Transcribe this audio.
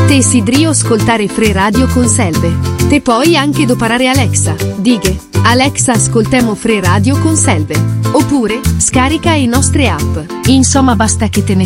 Te sidrio ascoltare Free Radio con Selve. Te puoi anche doparare Alexa. Dighe, Alexa ascoltemo Free Radio con Selve. Oppure, scarica i nostre app. Insomma basta che te ne